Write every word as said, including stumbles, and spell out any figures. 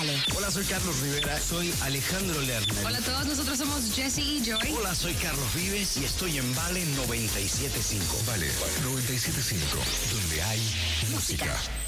Hola, soy Carlos Rivera. Soy Alejandro Lerner. Hola a todos, nosotros somos Jesse y Joy. Hola, soy Carlos Vives y estoy en Vale noventa y siete punto cinco. Vale noventa y siete punto cinco, donde hay música. música.